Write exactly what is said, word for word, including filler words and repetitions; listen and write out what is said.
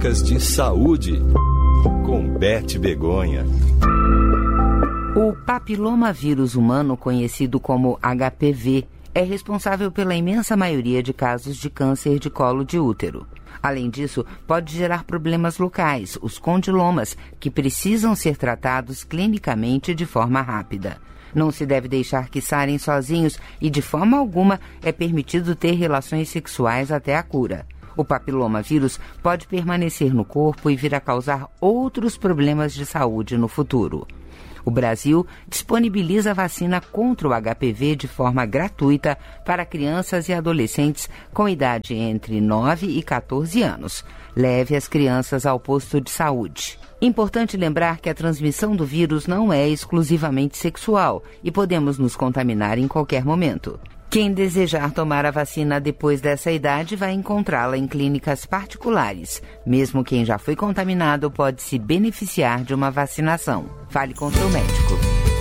Dicas de saúde com Beth Begonha. O papilomavírus humano, conhecido como H P V, é responsável pela imensa maioria de casos de câncer de colo de útero. Além disso, pode gerar problemas locais, os condilomas, que precisam ser tratados clinicamente de forma rápida. Não se deve deixar que sarem sozinhos e, de forma alguma, é permitido ter relações sexuais até a cura. O papilomavírus pode permanecer no corpo e vir a causar outros problemas de saúde no futuro. O Brasil disponibiliza a vacina contra o H P V de forma gratuita para crianças e adolescentes com idade entre nove e quatorze anos. Leve as crianças ao posto de saúde. Importante lembrar que a transmissão do vírus não é exclusivamente sexual e podemos nos contaminar em qualquer momento. Quem desejar tomar a vacina depois dessa idade vai encontrá-la em clínicas particulares. Mesmo quem já foi contaminado pode se beneficiar de uma vacinação. Fale com seu médico.